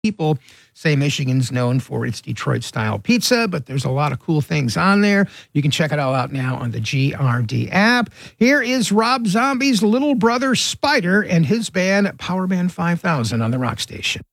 People say Michigan's known for its Detroit-style pizza, but there's a lot of cool things on there. You can check it all out now on the GRD app. Here is Rob Zombie's little brother Spider and his band Power Band 5000 on the Rock Station.